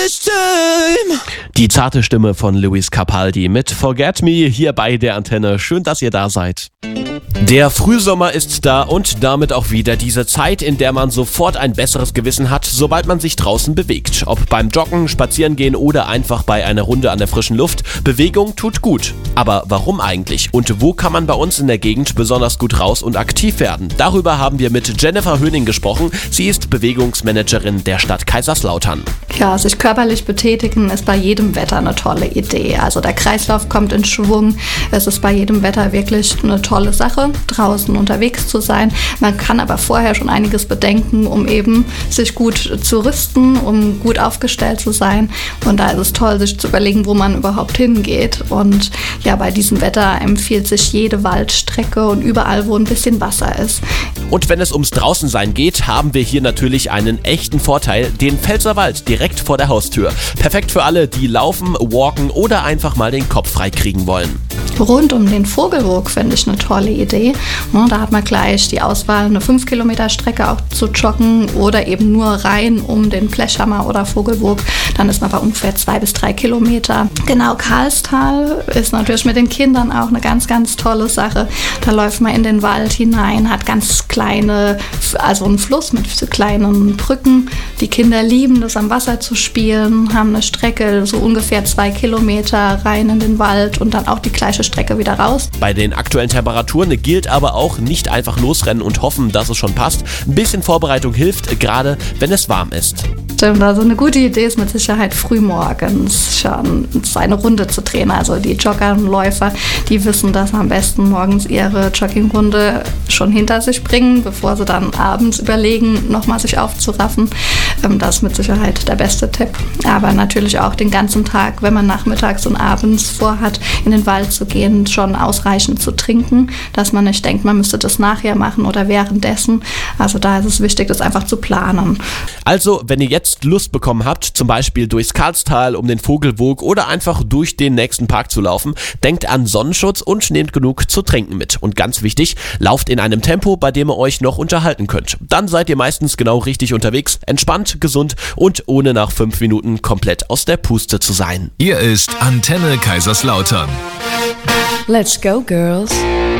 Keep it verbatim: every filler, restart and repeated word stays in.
Die zarte Stimme von Lewis Capaldi mit Forget Me hier bei der Antenne. Schön, dass ihr da seid. Der Frühsommer ist da und damit auch wieder diese Zeit, in der man sofort ein besseres Gewissen hat, sobald man sich draußen bewegt. Ob beim Joggen, Spazierengehen oder einfach bei einer Runde an der frischen Luft. Bewegung tut gut. Aber warum eigentlich? Und wo kann man bei uns in der Gegend besonders gut raus und aktiv werden? Darüber haben wir mit Jennifer Höning gesprochen. Sie ist Bewegungsmanagerin der Stadt Kaiserslautern. Ja, sich körperlich betätigen ist bei jedem Wetter eine tolle Idee. Also der Kreislauf kommt in Schwung. Es ist bei jedem Wetter wirklich eine tolle Sache, draußen unterwegs zu sein. Man kann aber vorher schon einiges bedenken, um eben sich gut zu rüsten, um gut aufgestellt zu sein. Und da ist es toll, sich zu überlegen, wo man überhaupt hingeht. Und ja, bei diesem Wetter empfiehlt sich jede Waldstrecke und überall, wo ein bisschen Wasser ist. Und wenn es ums Draußensein geht, haben wir hier natürlich einen echten Vorteil, den Pfälzerwald direkt vor der Haustür. Perfekt für alle, die laufen, walken oder einfach mal den Kopf frei kriegen wollen. Rund um den Vogelwurg finde ich eine tolle Idee. Da hat man gleich die Auswahl, eine fünf Kilometer Strecke auch zu joggen oder eben nur rein um den Blechhammer oder Vogelwurg. Dann ist man bei ungefähr zwei bis drei Kilometer. Genau, Karlstal ist natürlich mit den Kindern auch eine ganz, ganz tolle Sache. Da läuft man in den Wald hinein, hat ganz kleine, also einen Fluss mit kleinen Brücken. Die Kinder lieben das, am Wasser zu spielen, haben eine Strecke so ungefähr zwei Kilometer rein in den Wald und dann auch die gleiche Strecke wieder raus. Bei den aktuellen Temperaturen gilt aber auch nicht einfach losrennen und hoffen, dass es schon passt. Ein bisschen Vorbereitung hilft, gerade wenn es warm ist. Stimmt, also eine gute Idee ist mit Sicherheit frühmorgens schon eine Runde zu drehen. Also die Jogger und Läufer, die wissen, dass am besten morgens ihre Joggingrunde schon hinter sich bringen, bevor sie dann abends überlegen, nochmal sich aufzuraffen. Das ist mit Sicherheit der beste Tipp. Aber natürlich auch den ganzen Tag, wenn man nachmittags und abends vorhat, in den Wald zu gehen, schon ausreichend zu trinken, dass man nicht denkt, man müsste das nachher machen oder währenddessen. Also da ist es wichtig, das einfach zu planen. Also, wenn ihr jetzt Lust bekommen habt, zum Beispiel durchs Karlstal, um den Vogelwurg oder einfach durch den nächsten Park zu laufen, denkt an Sonnenschutz und nehmt genug zu trinken mit. Und ganz wichtig, lauft in einem Tempo, bei dem ihr euch noch unterhalten könnt. Dann seid ihr meistens genau richtig unterwegs, entspannt, gesund und ohne nach fünf Minuten komplett aus der Puste zu sein. Hier ist Antenne Kaiserslautern. Let's go, girls.